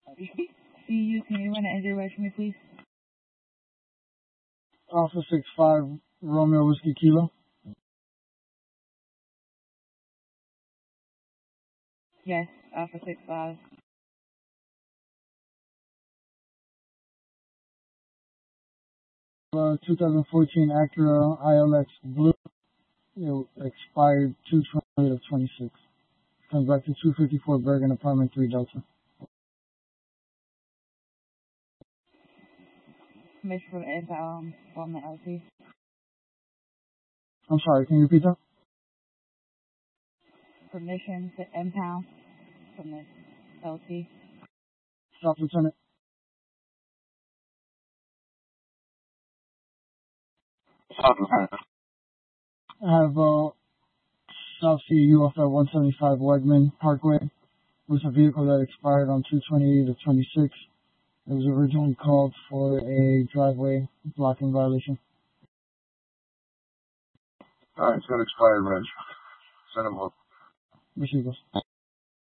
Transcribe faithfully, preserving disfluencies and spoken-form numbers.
C U, can you run an engine reg for me, please? Alpha six five Romeo Whiskey Kilo. Yes, Alpha six five. Uh, twenty fourteen Acura I L X Blue. It expired two twenty of twenty-six. Comes back to two fifty-four Bergen, apartment three Delta. Permission for the impound from the L T. I'm sorry, can you repeat that? Permission to impound from the L T. Stop, Lieutenant. Stop, Lieutenant. I have uh, South C U off at one seventy-five Wegman Parkway. It was a vehicle that expired on two twenty-eight of twenty-six. It was originally called for a driveway blocking violation. Alright, it's got expired reg. Send him up. Receivers.